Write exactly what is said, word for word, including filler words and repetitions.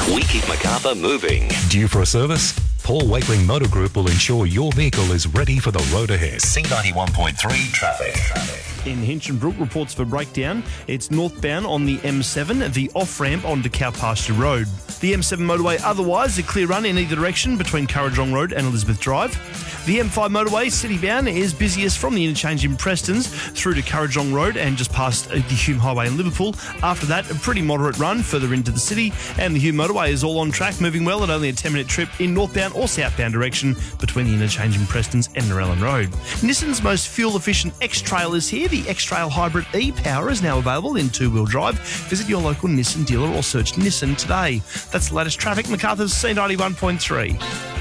We keep Macarthur moving. Due for a service? Paul Wakeling Motor Group will ensure your vehicle is ready for the road ahead. C ninety-one point three traffic. In Hinchinbrook, reports for breakdown. It's northbound on the M seven, the off-ramp onto Cowpasture Road. The M seven motorway otherwise a clear run in either direction between Currajong Road and Elizabeth Drive. The M five motorway citybound is busiest from the interchange in Prestons through to Currajong Road and just past the Hume Highway in Liverpool. After that, a pretty moderate run further into the city, and the Hume motorway is all on track, moving well at only a ten minute trip in northbound or southbound direction between the interchange in Prestons and Narellan Road. Nissan's most fuel-efficient X-Trail is here. The X-Trail Hybrid e-Power is now available in two-wheel drive. Visit your local Nissan dealer or search Nissan today. That's the latest traffic. Macarthur's C ninety-one point three.